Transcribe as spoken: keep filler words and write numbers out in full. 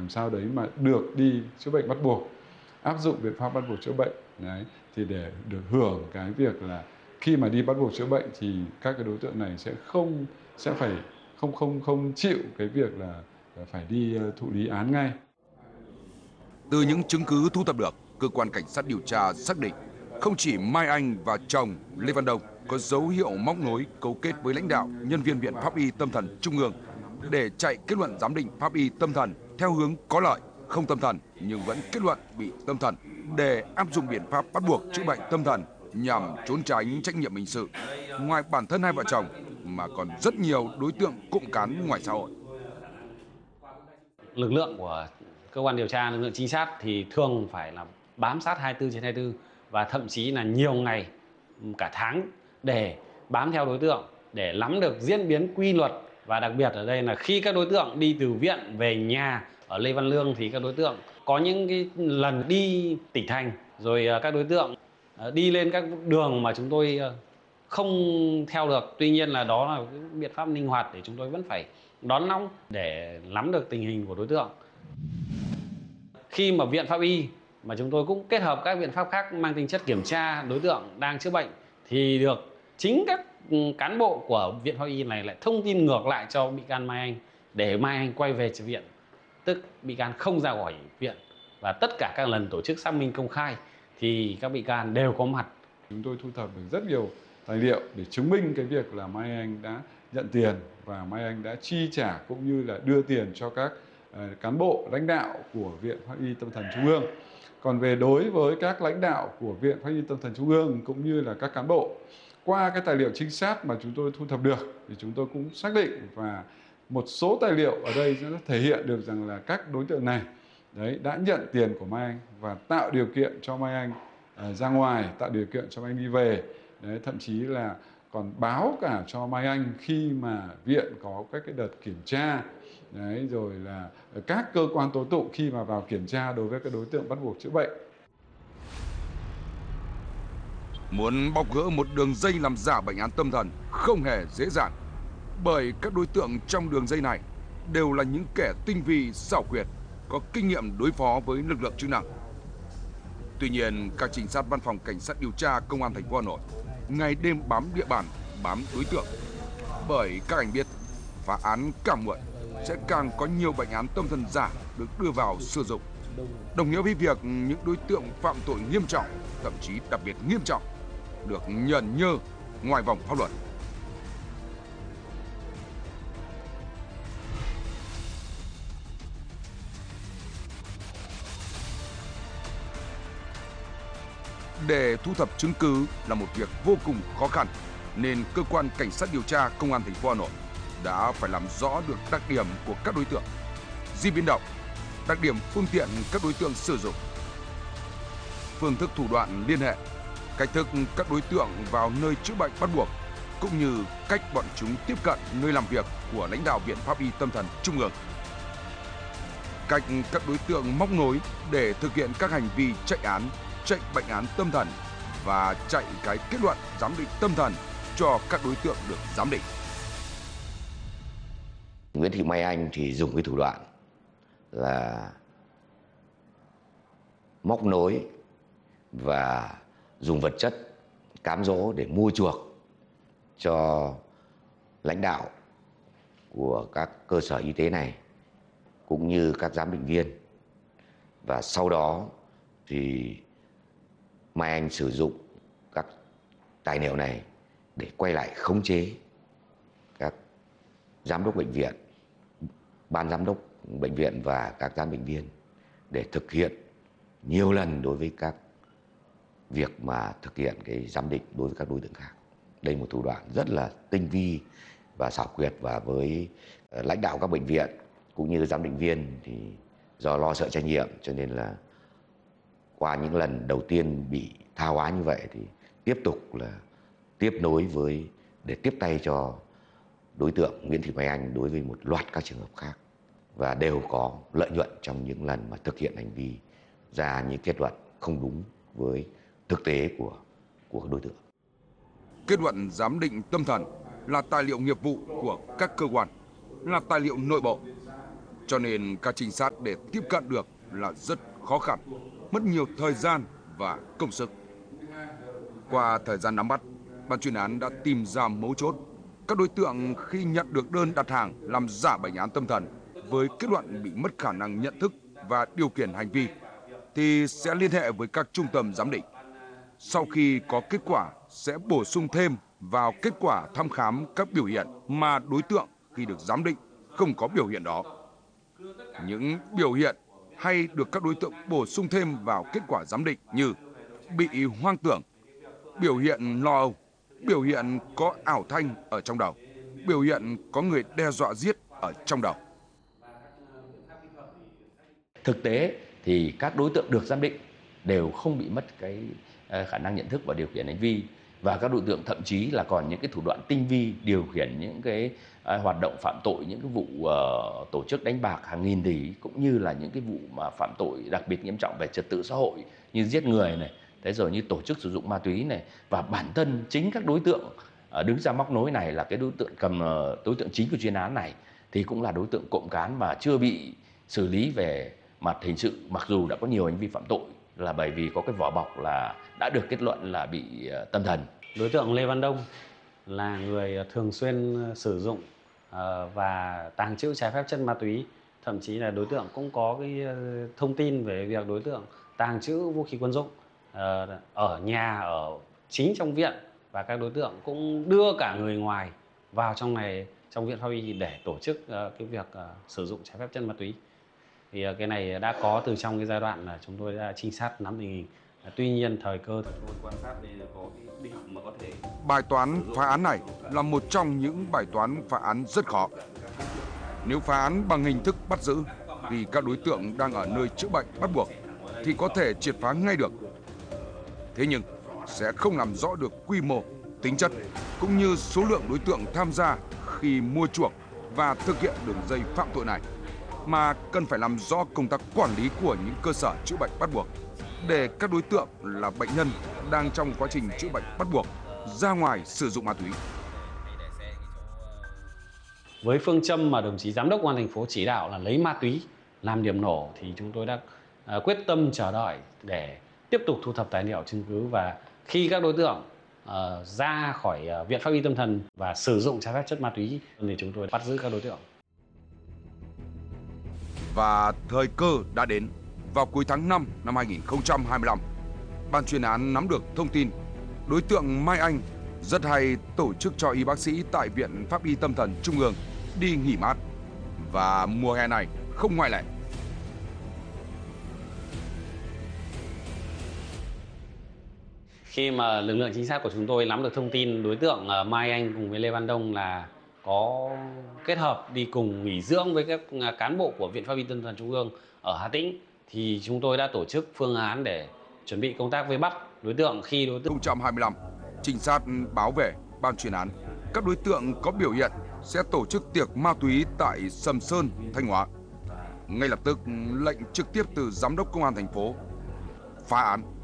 làm sao đấy mà được đi chữa bệnh bắt buộc, áp dụng biện pháp bắt buộc chữa bệnh. Đấy, thì để được hưởng cái việc là khi mà đi bắt buộc chữa bệnh thì các cái đối tượng này sẽ không sẽ phải không không không chịu cái việc là phải đi thụ lý án ngay. Từ những chứng cứ thu thập được, cơ quan cảnh sát điều tra xác định không chỉ Mai Anh và chồng Lê Văn Đông có dấu hiệu móc nối cấu kết với lãnh đạo, nhân viên Viện Pháp y Tâm thần Trung ương để chạy kết luận giám định pháp y tâm thần theo hướng có lợi, không tâm thần nhưng vẫn kết luận bị tâm thần để áp dụng biện pháp bắt buộc chữa bệnh tâm thần nhằm trốn tránh trách nhiệm hình sự. Ngoài bản thân hai vợ chồng mà còn rất nhiều đối tượng cộng cán ngoài xã hội. Lực lượng của cơ quan điều tra, lực lượng trinh sát thì thường phải là bám sát hai mươi tư trên hai mươi tư và thậm chí là nhiều ngày, cả tháng để bám theo đối tượng, để nắm được diễn biến quy luật. Và đặc biệt ở đây là khi các đối tượng đi từ viện về nhà ở Lê Văn Lương thì các đối tượng có những cái lần đi tỉnh thành, rồi các đối tượng đi lên các đường mà chúng tôi không theo được. Tuy nhiên là đó là cái biện pháp linh hoạt để chúng tôi vẫn phải đón nóng để nắm được tình hình của đối tượng. Khi mà Viện Pháp y mà chúng tôi cũng kết hợp các biện pháp khác mang tính chất kiểm tra đối tượng đang chữa bệnh thì được chính các cán bộ của Viện Pháp y này lại thông tin ngược lại cho bị can Mai Anh để Mai Anh quay về viện, tức bị can không ra khỏi viện, và tất cả các lần tổ chức xác minh công khai thì các bị can đều có mặt. Chúng tôi thu thập được rất nhiều tài liệu để chứng minh cái việc là Mai Anh đã nhận tiền và Mai Anh đã chi trả cũng như là đưa tiền cho các uh, cán bộ lãnh đạo của Viện Pháp y Tâm thần Trung ương. Còn về đối với các lãnh đạo của Viện Pháp y Tâm thần Trung ương cũng như là các cán bộ, qua cái tài liệu trinh sát mà chúng tôi thu thập được thì chúng tôi cũng xác định, và một số tài liệu ở đây sẽ thể hiện được rằng là các đối tượng này đấy đã nhận tiền của Mai Anh và tạo điều kiện cho Mai Anh uh, ra ngoài, tạo điều kiện cho Mai Anh đi về. Đấy, thậm chí là còn báo cả cho Mai Anh khi mà viện có các cái đợt kiểm tra. Đấy, rồi là các cơ quan tố tụng khi mà vào kiểm tra đối với các đối tượng bắt buộc chữa bệnh. Muốn bóc gỡ một đường dây làm giả bệnh án tâm thần không hề dễ dàng, bởi các đối tượng trong đường dây này đều là những kẻ tinh vi, xảo quyệt, có kinh nghiệm đối phó với lực lượng chức năng. Tuy nhiên, các trinh sát Văn phòng Cảnh sát điều tra Công an thành phố Hà Nội ngày đêm bám địa bàn, bám đối tượng, bởi các anh biết phá án càng muộn sẽ càng có nhiều bệnh án tâm thần giả được đưa vào sử dụng, đồng nghĩa với việc những đối tượng phạm tội nghiêm trọng, thậm chí đặc biệt nghiêm trọng, được nhờn nhơ ngoài vòng pháp luật. Để thu thập chứng cứ là một việc vô cùng khó khăn, nên cơ quan cảnh sát điều tra Công an thành phố Hà Nội đã phải làm rõ được đặc điểm của các đối tượng, di biến động, đặc điểm phương tiện các đối tượng sử dụng, phương thức thủ đoạn liên hệ, cách thức các đối tượng vào nơi chữa bệnh bắt buộc, cũng như cách bọn chúng tiếp cận nơi làm việc của lãnh đạo Viện Pháp y Tâm thần Trung ương. Cách các đối tượng móc nối để thực hiện các hành vi chạy án, chạy bệnh án tâm thần và chạy cái kết luận giám định tâm thần cho các đối tượng được giám định. Nguyễn Thị Mai Anh thì dùng cái thủ đoạn là móc nối và dùng vật chất cám dỗ để mua chuộc cho lãnh đạo của các cơ sở y tế này cũng như các giám định viên. Và sau đó thì Mai Anh sử dụng các tài liệu này để quay lại khống chế các giám đốc bệnh viện, ban giám đốc bệnh viện và các giám định viên để thực hiện nhiều lần đối với các việc mà thực hiện cái giám định đối với các đối tượng khác. Đây là một thủ đoạn rất là tinh vi và xảo quyệt, và với lãnh đạo các bệnh viện cũng như giám định viên thì do lo sợ trách nhiệm cho nên là qua những lần đầu tiên bị tha hóa như vậy thì tiếp tục là tiếp nối với để tiếp tay cho đối tượng Nguyễn Thị Mai Anh đối với một loạt các trường hợp khác, và đều có lợi nhuận trong những lần mà thực hiện hành vi ra những kết luận không đúng với thực tế của của đối tượng. Kết luận giám định tâm thần là tài liệu nghiệp vụ của các cơ quan, là tài liệu nội bộ. cho nên các trinh sát để tiếp cận được là rất khó khăn, mất nhiều thời gian và công sức. Qua thời gian nắm bắt, ban chuyên án đã tìm ra mấu chốt. Các đối tượng khi nhận được đơn đặt hàng làm giả bệnh án tâm thần với kết luận bị mất khả năng nhận thức và điều khiển hành vi thì sẽ liên hệ với các trung tâm giám định. Sau khi có kết quả sẽ bổ sung thêm vào kết quả thăm khám các biểu hiện mà đối tượng khi được giám định không có biểu hiện đó. Những biểu hiện hay được các đối tượng bổ sung thêm vào kết quả giám định như bị hoang tưởng, biểu hiện lo âu, biểu hiện có ảo thanh ở trong đầu, biểu hiện có người đe dọa giết ở trong đầu. Thực tế thì các đối tượng được giám định đều không bị mất cái khả năng nhận thức và điều khiển hành vi, và các đối tượng thậm chí là còn những cái thủ đoạn tinh vi điều khiển những cái hoạt động phạm tội, những cái vụ uh, tổ chức đánh bạc hàng nghìn tỷ, cũng như là những cái vụ mà phạm tội đặc biệt nghiêm trọng về trật tự xã hội như giết người này, thế rồi như tổ chức sử dụng ma túy này, và bản thân chính các đối tượng uh, đứng ra móc nối này là cái đối tượng cầm uh, đối tượng chính của chuyên án này thì cũng là đối tượng cộng cán mà chưa bị xử lý về mặt hình sự, mặc dù đã có nhiều hành vi phạm tội, là bởi vì có cái vỏ bọc là đã được kết luận là bị tâm thần. Đối tượng Lê Văn Đông là người thường xuyên sử dụng và tàng trữ trái phép chất ma túy, thậm chí là đối tượng cũng có cái thông tin về việc đối tượng tàng trữ vũ khí quân dụng ở nhà, ở chính trong viện, và các đối tượng cũng đưa cả người ngoài vào trong này, trong viện pháp y để tổ chức cái việc sử dụng trái phép chất ma túy. Thì cái này đã có từ trong cái giai đoạn là chúng tôi đã trinh sát nắm tình hình. Tuy nhiên thời cơ thì tôi quan sát đây là có cái điểm mà có thể. Bài toán phá án này là một trong những bài toán phá án rất khó. Nếu phá án bằng hình thức bắt giữ vì các đối tượng đang ở nơi chữa bệnh bắt buộc thì có thể triệt phá ngay được. Thế nhưng sẽ không làm rõ được quy mô, tính chất cũng như số lượng đối tượng tham gia khi mua chuộc và thực hiện đường dây phạm tội này, mà cần phải làm rõ công tác quản lý của những cơ sở chữa bệnh bắt buộc để các đối tượng là bệnh nhân đang trong quá trình chữa bệnh bắt buộc ra ngoài sử dụng ma túy. Với phương châm mà đồng chí giám đốc công an thành phố chỉ đạo là lấy ma túy làm điểm nổ, thì chúng tôi đã quyết tâm chờ đợi để tiếp tục thu thập tài liệu chứng cứ, và khi các đối tượng uh, ra khỏi uh, viện pháp y tâm thần và sử dụng trái phép chất ma túy thì chúng tôi bắt giữ các đối tượng. Và thời cơ đã đến. Vào cuối tháng năm năm hai nghìn không trăm hai mươi lăm, ban chuyên án nắm được thông tin đối tượng Mai Anh rất hay tổ chức cho y bác sĩ tại Viện Pháp y Tâm thần Trung ương đi nghỉ mát, và mùa hè này không ngoại lệ. Khi mà lực lượng trinh sát của chúng tôi nắm được thông tin đối tượng Mai Anh cùng với Lê Văn Đông là có kết hợp đi cùng nghỉ dưỡng với các cán bộ của Viện Pháp y Tâm thần Trung ương ở Hà Tĩnh, thì chúng tôi đã tổ chức phương án để chuẩn bị công tác vây bắt đối tượng. Khi đối tượng không trăm hai mươi lăm, trinh sát báo về ban chuyên án các đối tượng có biểu hiện sẽ tổ chức tiệc ma túy tại Sầm Sơn, Thanh Hóa. Ngay lập tức lệnh trực tiếp từ giám đốc công an thành phố phá án.